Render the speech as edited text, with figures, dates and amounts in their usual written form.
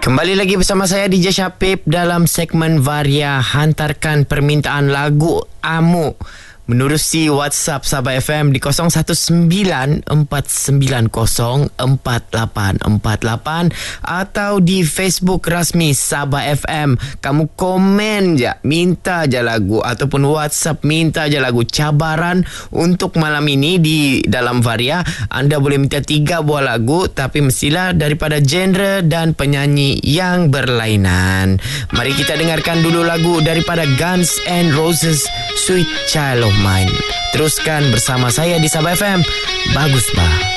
Kembali lagi bersama saya DJ Syapib dalam segmen Varia. Hantarkan permintaan lagu Amu menerusi WhatsApp Sabah FM di 0194904848 atau di Facebook rasmi Sabah FM. Kamu komen je, minta je lagu, ataupun WhatsApp minta je lagu. Cabaran untuk malam ini di dalam Varia, anda boleh minta 3 buah lagu, tapi mestilah daripada genre dan penyanyi yang berlainan. Mari kita dengarkan dulu lagu daripada Guns N' Roses, Sweet Child of Mine. Teruskan bersama saya di Sabah FM. Bagus bah.